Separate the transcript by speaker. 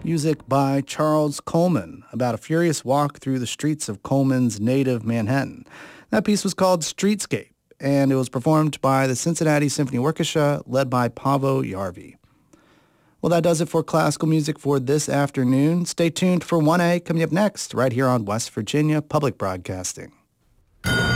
Speaker 1: Music by Charles Coleman about a furious walk through the streets of Coleman's native Manhattan. That piece was called Streetscape, and it was performed by the Cincinnati Symphony Orchestra, led by Paavo Järvi. Well, that does it for classical music for this afternoon. Stay tuned for 1A coming up next, right here on West Virginia Public Broadcasting.